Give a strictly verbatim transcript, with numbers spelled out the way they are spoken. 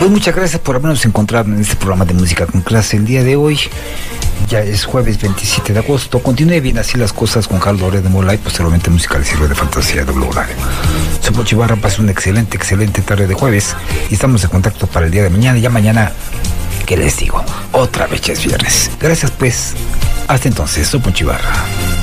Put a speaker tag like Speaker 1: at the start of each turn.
Speaker 1: Pues muchas gracias por habernos encontrado en este programa de Música con Clase el día de hoy. Ya es jueves veintisiete de agosto. Continúe bien así las cosas con Carlos Loret de Mola y posteriormente Música del Sirve de Fantasía de doble horario. Soy Pocho Ibarra, pase una excelente, excelente tarde de jueves y estamos en contacto para el día de mañana. Ya mañana, ¿qué les digo? Otra vez es viernes. Gracias pues. Hasta entonces, soy Pocho Ibarra.